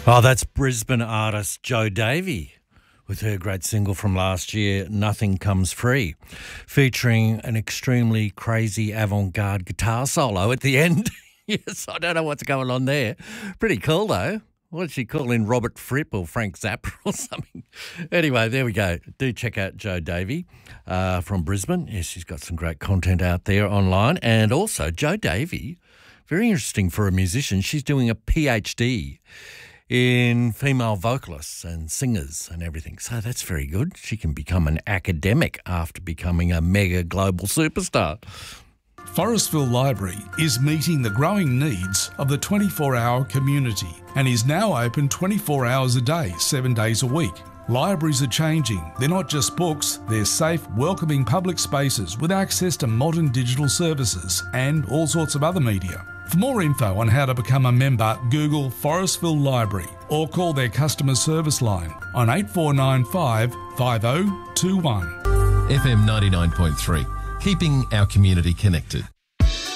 Oh, that's Brisbane artist Jo Davey with her great single from last year, Nothing Comes Free, featuring an extremely crazy avant-garde guitar solo at the end. Yes, I don't know what's going on there. Pretty cool, though. What did she call in Robert Fripp or Frank Zappa or something? Anyway, there we go. Do check out Jo Davey from Brisbane. Yes, she's got some great content out there online. And also, Jo Davey, very interesting for a musician, she's doing a PhD in female vocalists and singers and everything. So that's very good. She can become an academic after becoming a mega global superstar. Forestville Library is meeting the growing needs of the 24-hour community and is now open 24 hours a day, 7 days a week. Libraries are changing. They're not just books, they're safe, welcoming public spaces with access to modern digital services and all sorts of other media. For more info on how to become a member, Google Forestville Library or call their customer service line on 8495 5021. FM 99.3, keeping our community connected.